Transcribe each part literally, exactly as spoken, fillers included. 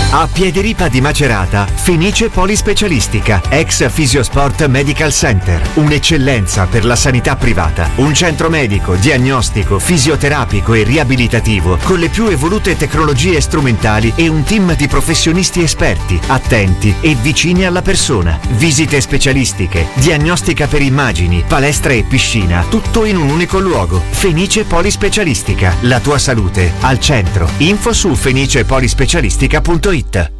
A Piediripa di Macerata, Fenice Polispecialistica, ex Fisiosport Medical Center. Un'eccellenza per la sanità privata. Un centro medico, diagnostico, fisioterapico e riabilitativo con le più evolute tecnologie strumentali e un team di professionisti esperti, attenti e vicini alla persona. Visite specialistiche, diagnostica per immagini, palestra e piscina, tutto in un unico luogo. Fenice Polispecialistica, la tua salute al centro. Info su fenice polispecialistica punto it.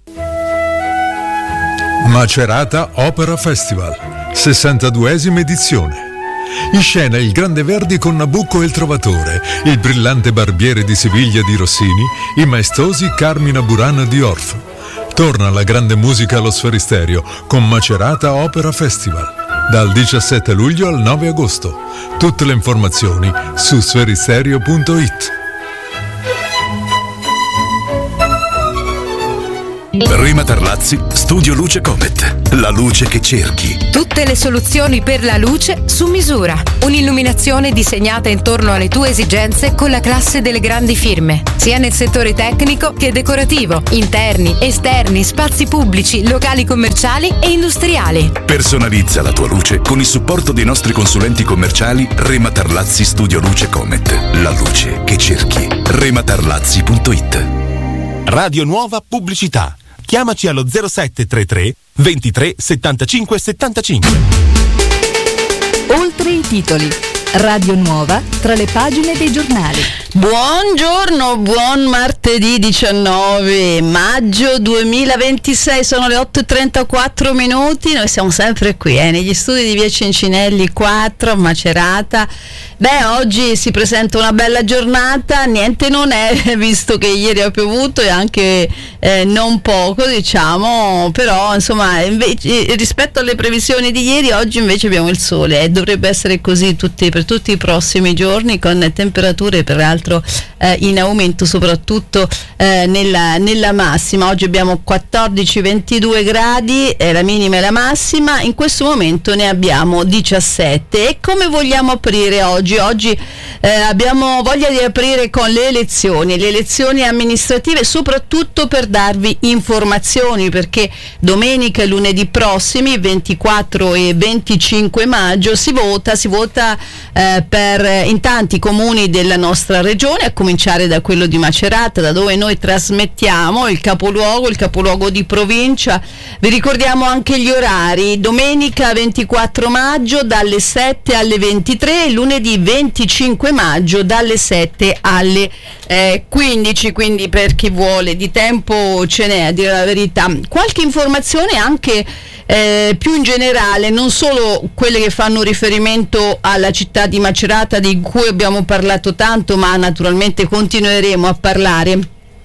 Macerata Opera Festival, sessantaduesima edizione. In scena il Grande Verdi con Nabucco e il Trovatore, il brillante Barbiere di Siviglia di Rossini, i maestosi Carmina Burana di Orff. Torna la grande musica allo Sferisterio con Macerata Opera Festival. Dal diciassette luglio al nove agosto. Tutte le informazioni su sferisterio punto it. Rema Tarlazzi, Studio Luce Comet. La luce che cerchi. Tutte le soluzioni per la luce su misura. Un'illuminazione disegnata intorno alle tue esigenze con la classe delle grandi firme, sia nel settore tecnico che decorativo, interni, esterni, spazi pubblici, locali commerciali e industriali. Personalizza la tua luce con il supporto dei nostri consulenti commerciali Rema Tarlazzi Studio Luce Comet. La luce che cerchi. rema tarlazzi punto it. Radio Nuova Pubblicità. Chiamaci allo zero sette tre tre ventitré settantacinque settantacinque. Oltre i titoli. Radio Nuova tra le pagine dei giornali. Buongiorno, buon martedì diciannove maggio duemilaventisei, sono le otto e trentaquattro minuti, noi siamo sempre qui eh, negli studi di via Cencinelli quattro a Macerata. Beh, oggi si presenta una bella giornata, niente non è, visto che ieri ha piovuto e anche eh, non poco, diciamo, però insomma invece, rispetto alle previsioni di ieri, oggi invece abbiamo il sole e eh, dovrebbe essere così tutti, per tutti i prossimi giorni, con temperature peraltro eh, in aumento, soprattutto eh, nella, nella massima. Oggi abbiamo quattordici ventidue gradi, eh, la minima e la massima, in questo momento ne abbiamo diciassette. E come vogliamo aprire oggi? Oggi eh, abbiamo voglia di aprire con le elezioni, le elezioni amministrative, soprattutto per darvi informazioni, perché domenica e lunedì prossimi, ventiquattro e venticinque maggio, si vota, si vota eh, per in tanti comuni della nostra regione, a cominciare da quello di Macerata, da dove noi trasmettiamo, il capoluogo, il capoluogo di provincia. Vi ricordiamo anche gli orari: domenica ventiquattro maggio dalle sette alle ventitré, lunedì venticinque maggio dalle sette alle eh, quindici, quindi per chi vuole di tempo ce n'è, a dire la verità. Qualche informazione anche eh, più in generale, non solo quelle che fanno riferimento alla città di Macerata, di cui abbiamo parlato tanto, ma naturalmente continueremo a parlare.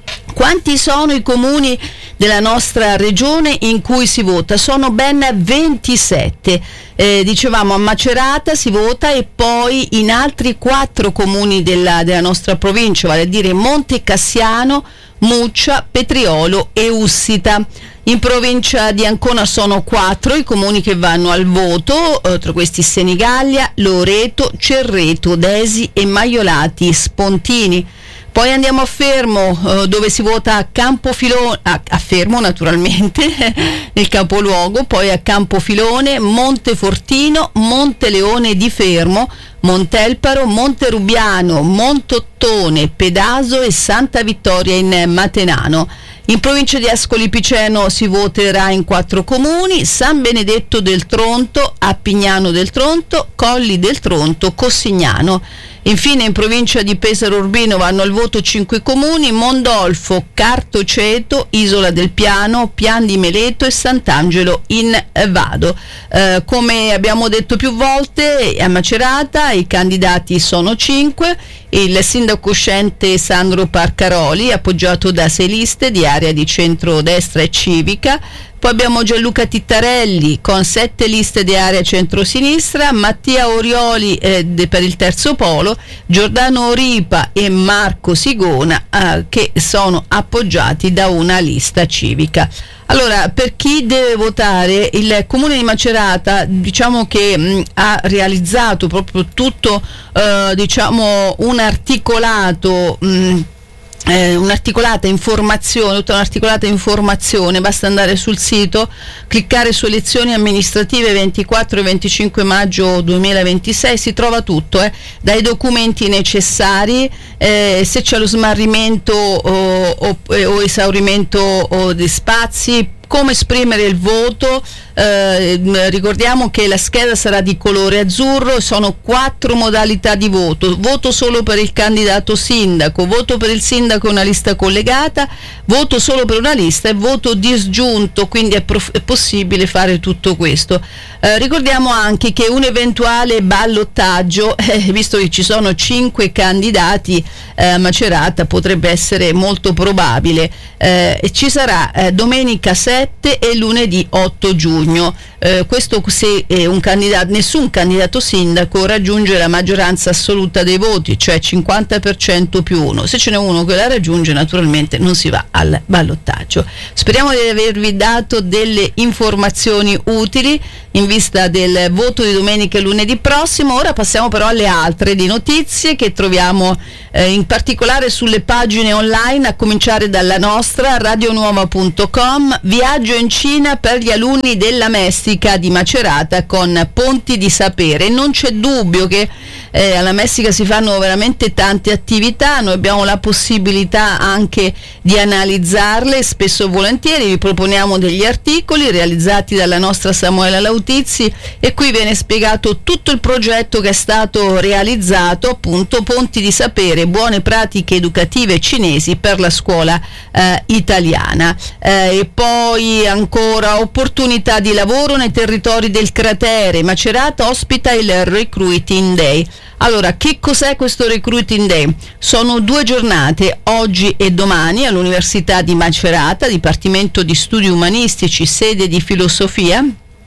Quanti sono i comuni della nostra regione in cui si vota? Sono ben ventisette. Eh, dicevamo, a Macerata si vota e poi in altri quattro comuni della, della nostra provincia, vale a dire Monte Cassiano, Muccia, Petriolo e Ussita. In provincia di Ancona sono quattro i comuni che vanno al voto, eh, tra questi Senigallia, Loreto, Cerreto, Desi e Maiolati Spontini. Poi andiamo a Fermo, eh, dove si vota a Campofilone, a, a Fermo naturalmente, nel capoluogo, poi a Campofilone, Montefortino, Monteleone di Fermo, Montelparo, Monterubiano, Montottone, Pedaso e Santa Vittoria in Matenano. In provincia di Ascoli Piceno si voterà in quattro comuni: San Benedetto del Tronto, Appignano del Tronto, Colli del Tronto, Cossignano. Infine in provincia di Pesaro Urbino vanno al voto cinque comuni: Mondolfo, Cartoceto, Isola del Piano, Pian di Meleto e Sant'Angelo in Vado. Eh, come abbiamo detto più volte, a Macerata i candidati sono cinque: il sindaco uscente Sandro Parcaroli, appoggiato da sei liste di area di centrodestra e civica. Poi abbiamo Gianluca Tittarelli con sette liste di area centrosinistra, Mattia Orioli eh, de, per il terzo polo, Giordano Ripa e Marco Sigona eh, che sono appoggiati da una lista civica. Allora, per chi deve votare, il comune di Macerata, diciamo che mh, ha realizzato proprio tutto, eh, diciamo, un articolato mh, Eh, un'articolata informazione, tutta un'articolata informazione, basta andare sul sito, cliccare su elezioni amministrative ventiquattro e venticinque maggio duemilaventisei, si trova tutto, eh, dai documenti necessari, eh, se c'è lo smarrimento o, o, o esaurimento o di spazi, come esprimere il voto. Eh, ricordiamo che la scheda sarà di colore azzurro, sono quattro modalità di voto: voto solo per il candidato sindaco, voto per il sindaco una lista collegata, voto solo per una lista e voto disgiunto, quindi è, prof- è possibile fare tutto questo. Eh, ricordiamo anche che un eventuale ballottaggio, eh, visto che ci sono cinque candidati eh, a Macerata, potrebbe essere molto probabile. Eh, ci sarà eh, domenica sette e lunedì otto giugno. Eh, questo se eh, un candidato, nessun candidato sindaco raggiunge la maggioranza assoluta dei voti, cioè cinquanta per cento più uno. Se ce n'è uno che la raggiunge, naturalmente non si va al ballottaggio. Speriamo di avervi dato delle informazioni utili in vista del voto di domenica e lunedì prossimo. Ora passiamo però alle altre di notizie che troviamo eh, in particolare sulle pagine online, a cominciare dalla nostra radionuova punto com. Viaggio in Cina per gli alunni della Messica di Macerata con Ponti di Sapere. Non c'è dubbio che eh, alla Messica si fanno veramente tante attività, noi abbiamo la possibilità anche di analizzarle spesso e volentieri, vi proponiamo degli articoli realizzati dalla nostra Samuela Lautizzi e qui viene spiegato tutto il progetto che è stato realizzato, appunto Ponti di Sapere, buone pratiche educative cinesi per la scuola eh, italiana. Eh, e poi ancora opportunità di lavoro nei territori del cratere. Macerata ospita il Recruiting Day. Allora, che cos'è questo Recruiting Day? Sono due giornate, oggi e domani, all'Università di Macerata, Dipartimento di Studi Umanistici, sede di Filosofia,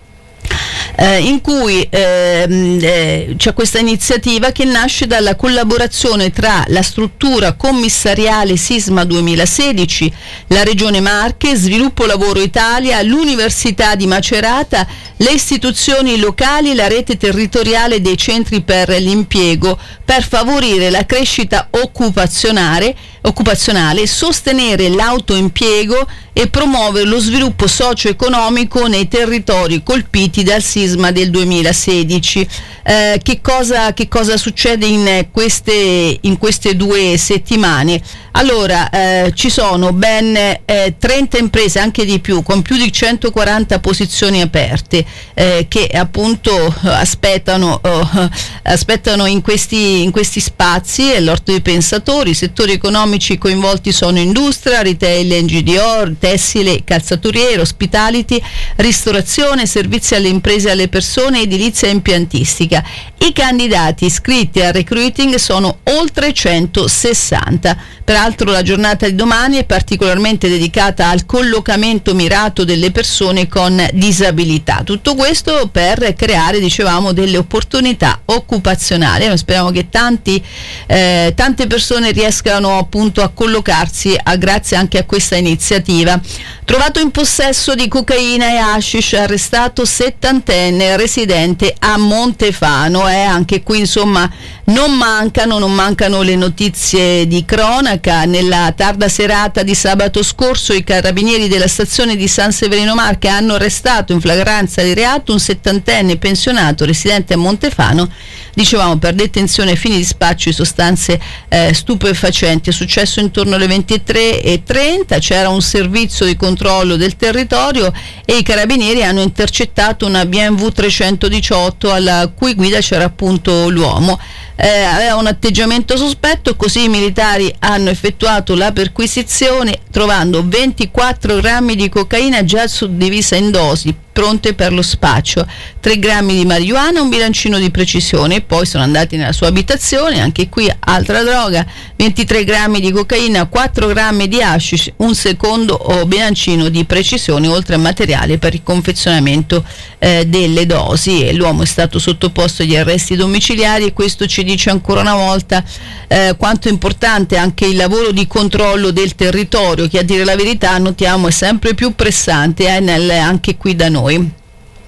Eh, in cui ehm, eh, c'è questa iniziativa che nasce dalla collaborazione tra la struttura commissariale Sisma duemilasedici, la Regione Marche, Sviluppo Lavoro Italia, l'Università di Macerata, le istituzioni locali, la rete territoriale dei centri per l'impiego, per favorire la crescita occupazionale, occupazionale, sostenere l'autoimpiego e promuovere lo sviluppo socio-economico nei territori colpiti dal sisma del duemilasedici. Eh, che cosa, che cosa succede in queste, in queste due settimane? Allora, eh, ci sono ben eh, trenta imprese, anche di più, con più di centoquaranta posizioni aperte, eh, che appunto aspettano, oh, aspettano in questi, in questi spazi, è l'orto dei pensatori. I settori economici coinvolti sono industria, retail, N G D O, tessile, calzaturiero, hospitality, ristorazione, servizi alle imprese e alle persone, edilizia e impiantistica. I candidati iscritti al recruiting sono oltre centosessanta. Peraltro la giornata di domani è particolarmente dedicata al collocamento mirato delle persone con disabilità. Tutto questo per creare, dicevamo, delle opportunità occupazionali. Noi speriamo che tanti, eh, tante persone riescano appunto a collocarsi a, grazie anche a questa iniziativa. Trovato in possesso di cocaina e hashish, arrestato settantenne residente a Montefano. Eh, anche qui insomma non mancano, non mancano le notizie di cronaca. Nella tarda serata di sabato scorso i carabinieri della stazione di San Severino Marche hanno arrestato in flagranza di reato un settantenne pensionato residente a Montefano, dicevamo, per detenzione ai fini di spaccio di sostanze eh, stupefacenti. È successo intorno alle ventitré e trenta, c'era un servizio di controllo del territorio e i carabinieri hanno intercettato una B M W trecentodiciotto alla cui guida c'era appunto l'uomo. Eh, aveva un atteggiamento sospetto, così i militari hanno effettuato la perquisizione trovando ventiquattro grammi di cocaina già suddivisa in dosi pronte per lo spaccio, tre grammi di marijuana, un bilancino di precisione. Poi sono andati nella sua abitazione, anche qui altra droga, ventitré grammi di cocaina, quattro grammi di hashish, un secondo o bilancino di precisione, oltre a materiale per il confezionamento eh, delle dosi. E l'uomo è stato sottoposto agli arresti domiciliari e questo ci dice ancora una volta eh, quanto è importante anche il lavoro di controllo del territorio, che a dire la verità notiamo è sempre più pressante eh, nel, anche qui da noi.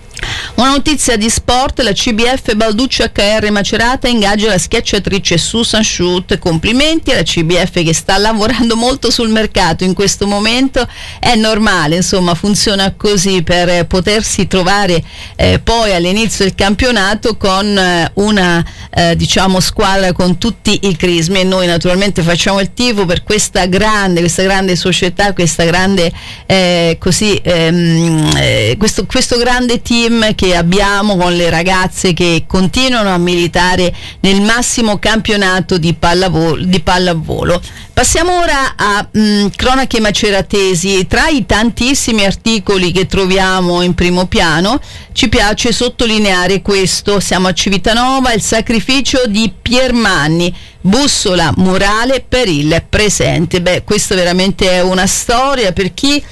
Una notizia di sport: la C B F Balduccio H R Macerata ingaggia la schiacciatrice Susan Schut. Complimenti alla C B F che sta lavorando molto sul mercato in questo momento, è normale, insomma funziona così per potersi trovare eh, poi all'inizio del campionato con eh, una eh, diciamo squadra con tutti i crismi, e noi naturalmente facciamo il tifo per questa grande questa grande società, questa grande eh, così ehm, eh, questo, questo grande team che abbiamo, con le ragazze che continuano a militare nel massimo campionato di pallavolo, di pallavolo. Passiamo ora a mh, cronache maceratesi. Tra i tantissimi articoli che troviamo in primo piano ci piace sottolineare questo: siamo a Civitanova, il sacrificio di Piermanni, bussola morale per il presente. Beh, questa veramente è una storia per chi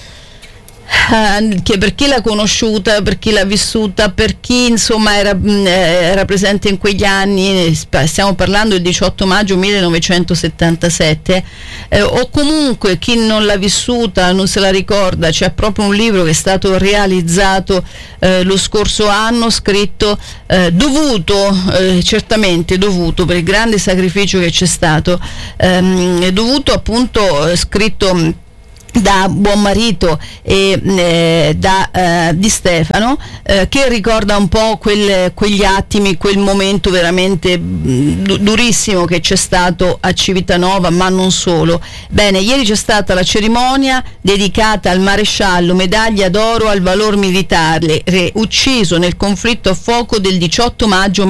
Uh, che per chi l'ha conosciuta, per chi l'ha vissuta, per chi insomma era, mh, era presente in quegli anni. Stiamo parlando del diciotto maggio millenovecentosettantasette, eh, o comunque chi non l'ha vissuta, non se la ricorda. C'è proprio un libro che è stato realizzato eh, lo scorso anno, scritto eh, dovuto, eh, certamente dovuto per il grande sacrificio che c'è stato, ehm, dovuto appunto eh, scritto da Buonmarito e eh, da eh, Di Stefano, eh, che ricorda un po' quel, quegli attimi, quel momento veramente du- durissimo che c'è stato a Civitanova, ma non solo. Bene, ieri c'è stata la cerimonia dedicata al maresciallo, medaglia d'oro al valor militare, re, ucciso nel conflitto a fuoco del diciotto maggio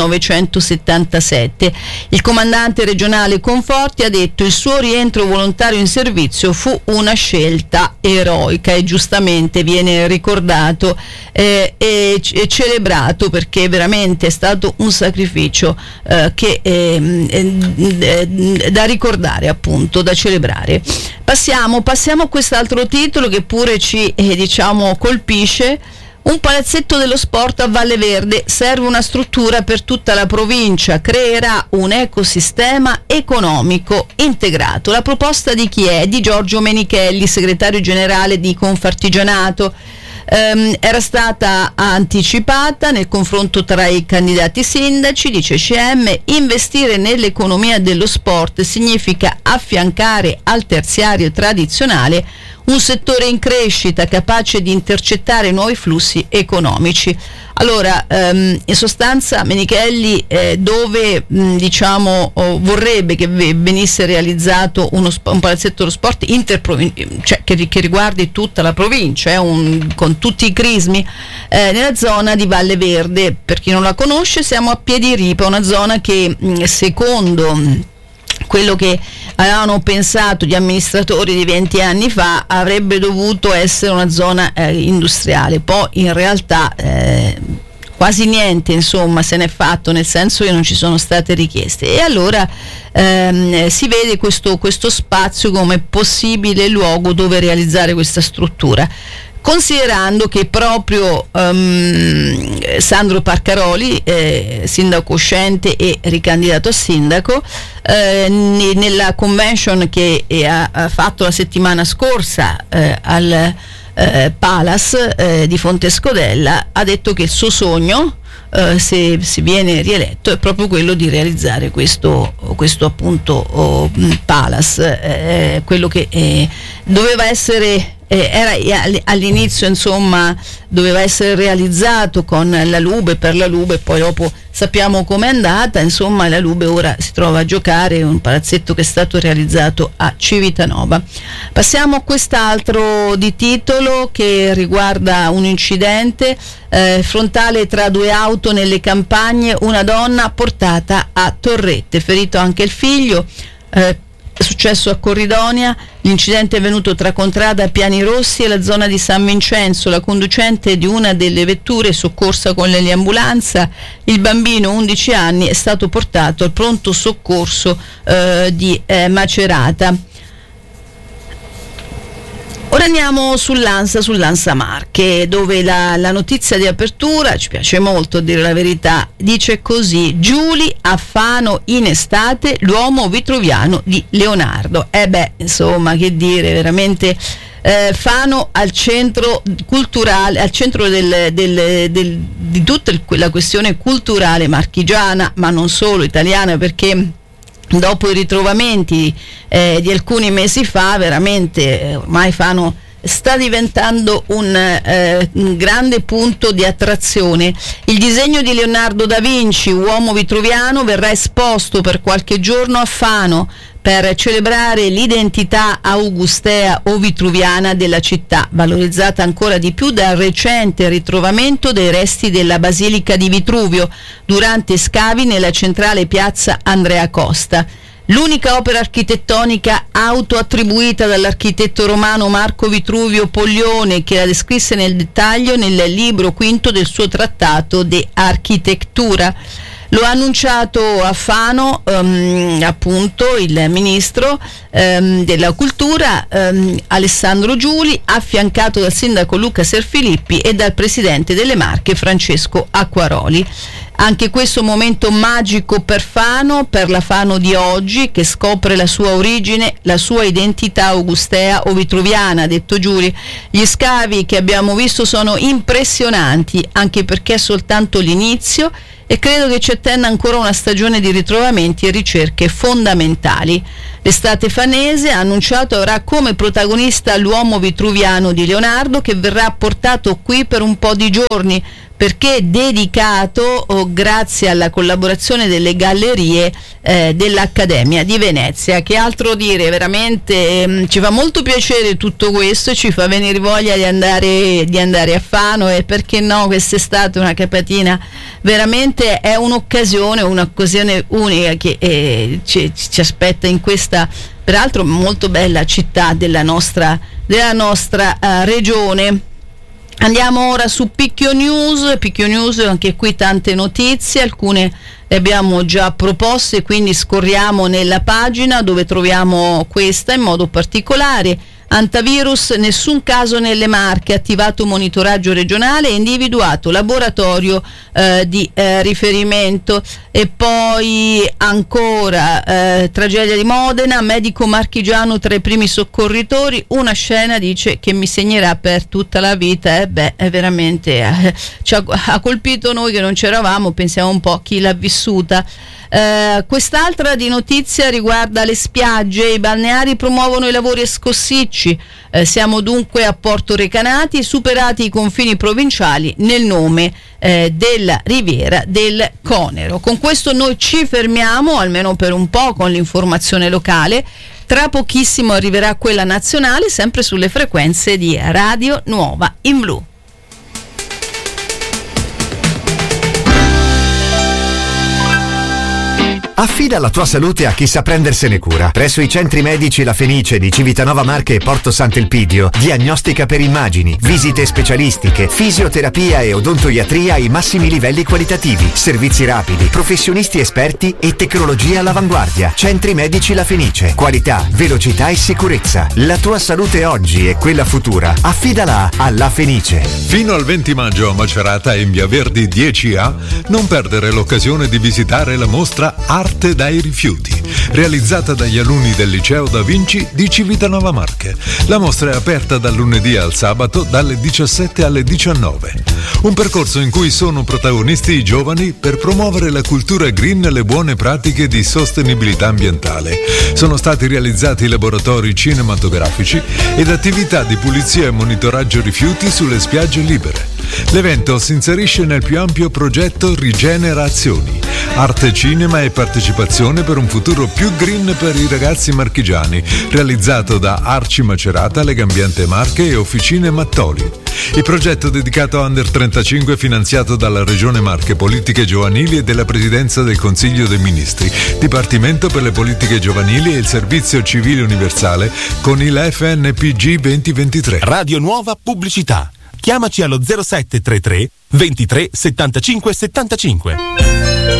millenovecentosettantasette. Il comandante regionale Conforti ha detto: il suo rientro volontario in servizio fu una scelta eroica, e giustamente viene ricordato eh, e, e celebrato, perché veramente è stato un sacrificio eh, che eh, eh, da ricordare, appunto da celebrare. Passiamo, passiamo a quest'altro titolo che pure ci eh, diciamo colpisce. Un palazzetto dello sport a Valle Verde, serve una struttura per tutta la provincia, creerà un ecosistema economico integrato. La proposta di chi è? Di Giorgio Menichelli, segretario generale di Confartigianato. Um, era stata anticipata nel confronto tra i candidati sindaci, dice C M. Investire nell'economia dello sport significa affiancare al terziario tradizionale un settore in crescita capace di intercettare nuovi flussi economici. Allora, um, in sostanza Menichelli eh, dove mh, diciamo oh, vorrebbe che venisse realizzato uno sp- un palazzetto dello sport interprovin- cioè che, che riguardi tutta la provincia, eh, un, con tutti i crismi, eh, nella zona di Valle Verde. Per chi non la conosce, siamo a Piediripa, una zona che mh, secondo mh, quello che avevano pensato gli amministratori di venti anni fa avrebbe dovuto essere una zona eh, industriale. Poi in realtà eh, quasi niente insomma se n'è fatto, nel senso che non ci sono state richieste, e allora ehm, si vede questo, questo spazio come possibile luogo dove realizzare questa struttura, considerando che proprio um, Sandro Parcaroli, eh, sindaco uscente e ricandidato a sindaco, eh, ne, nella convention che ha, ha fatto la settimana scorsa eh, al eh, Palace eh, di Fontescodella, ha detto che il suo sogno, Uh, se si viene rieletto, è proprio quello di realizzare questo, questo appunto oh, Palace, eh, quello che eh, doveva essere eh, era all'inizio insomma doveva essere realizzato con la Lube, per la Lube, poi dopo sappiamo com'è andata, insomma la Lube ora si trova a giocare, un palazzetto che è stato realizzato a Civitanova. Passiamo a quest'altro di titolo che riguarda un incidente eh, frontale tra due auto nelle campagne, una donna portata a Torrette, ferito anche il figlio. eh, È successo a Corridonia, l'incidente è avvenuto tra Contrada Piani Rossi e la zona di San Vincenzo. La conducente di una delle vetture è soccorsa con l'eliambulanza, il bambino undici anni è stato portato al pronto soccorso eh, di eh, Macerata. Ora andiamo sull'Ansa, sull'Ansa Marche, dove la, la notizia di apertura, ci piace molto a dire la verità, dice così: Giuli a Fano in estate, l'uomo vitruviano di Leonardo. E eh beh, insomma, che dire, veramente eh, Fano al centro culturale, al centro del, del, del, di tutta il, la questione culturale marchigiana, ma non solo italiana, perché dopo i ritrovamenti eh, di alcuni mesi fa, veramente eh, ormai Fano sta diventando un, eh, un grande punto di attrazione. Il disegno di Leonardo da Vinci, uomo vitruviano, verrà esposto per qualche giorno a Fano per celebrare l'identità augustea o vitruviana della città, valorizzata ancora di più dal recente ritrovamento dei resti della Basilica di Vitruvio durante scavi nella centrale piazza Andrea Costa. L'unica opera architettonica autoattribuita dall'architetto romano Marco Vitruvio Poglione, che la descrisse nel dettaglio nel libro quinto del suo trattato de Architettura. Lo ha annunciato a Fano um, appunto il ministro um, della cultura um, Alessandro Giuli, affiancato dal sindaco Luca Serfilippi e dal presidente delle Marche Francesco Acquaroli. Anche questo momento magico per Fano, per la Fano di oggi, che scopre la sua origine, la sua identità augustea o vitruviana, ha detto Giuli. Gli scavi che abbiamo visto sono impressionanti, anche perché è soltanto l'inizio, e credo che ci attenda ancora una stagione di ritrovamenti e ricerche fondamentali. L'estate fanese, ha annunciato, avrà come protagonista l'uomo vitruviano di Leonardo, che verrà portato qui per un po' di giorni, perché è dedicato oh, grazie alla collaborazione delle gallerie eh, dell'Accademia di Venezia. Che altro dire, veramente ehm, ci fa molto piacere tutto questo e ci fa venire voglia di andare, di andare a Fano, e perché no, quest'estate una capatina veramente è un'occasione, un'occasione unica che eh, ci, ci aspetta in questa peraltro molto bella città della nostra, della nostra uh, regione. Andiamo ora su Picchio News. Picchio News, anche qui tante notizie, alcune le abbiamo già proposte, quindi scorriamo nella pagina dove troviamo questa in modo particolare. Antivirus, nessun caso nelle Marche, attivato monitoraggio regionale e individuato laboratorio eh, di eh, riferimento. E poi ancora eh, tragedia di Modena, medico marchigiano tra i primi soccorritori, una scena, dice, che mi segnerà per tutta la vita. E beh, è veramente eh, ci ha, ha colpito noi che non c'eravamo, pensiamo un po' a chi l'ha vissuta. Uh, quest'altra di notizia riguarda le spiagge. I balneari promuovono i lavori a Scossicci, uh, siamo dunque a Porto Recanati, superati i confini provinciali nel nome uh, della Riviera del Conero. Con questo noi ci fermiamo, almeno per un po', con l'informazione locale. Tra pochissimo arriverà quella nazionale, sempre sulle frequenze di Radio Nuova in Blu. Affida la tua salute a chi sa prendersene cura. Presso i centri medici La Fenice di Civitanova Marche e Porto Sant'Elpidio, diagnostica per immagini, visite specialistiche, fisioterapia e odontoiatria ai massimi livelli qualitativi, servizi rapidi, professionisti esperti e tecnologia all'avanguardia. Centri medici La Fenice, qualità, velocità e sicurezza. La tua salute oggi e quella futura, affidala a La Fenice. Fino al venti maggio a Macerata e in Via Verdi dieci A non perdere l'occasione di visitare la mostra Arte dai rifiuti, realizzata dagli alunni del Liceo Da Vinci di Civitanova Marche. La mostra è aperta dal lunedì al sabato dalle diciassette alle diciannove. Un percorso in cui sono protagonisti i giovani per promuovere la cultura green e le buone pratiche di sostenibilità ambientale. Sono stati realizzati laboratori cinematografici ed attività di pulizia e monitoraggio rifiuti sulle spiagge libere. L'evento si inserisce nel più ampio progetto Rigenerazioni, arte, cinema e partecipazione per un futuro più green per i ragazzi marchigiani, realizzato da Arci Macerata, Legambiente Marche e Officine Mattoli. Il progetto dedicato a Under trentacinque, finanziato dalla Regione Marche, Politiche Giovanili e della Presidenza del Consiglio dei Ministri, Dipartimento per le Politiche Giovanili e il Servizio Civile Universale, con il F N P G venti ventitré. Radio Nuova Pubblicità. Chiamaci allo zero sette tre tre ventitré settantacinque settantacinque.